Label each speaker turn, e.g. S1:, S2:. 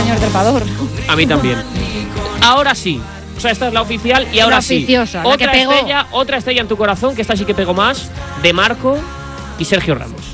S1: señor trepador.
S2: A mí también. Ahora sí. O sea, esta es la oficial y ahora sí.
S1: Oficiosa, la que pegó.
S2: Otra estrella en tu corazón, que esta sí que pegó más, de Marco y Sergio Ramos.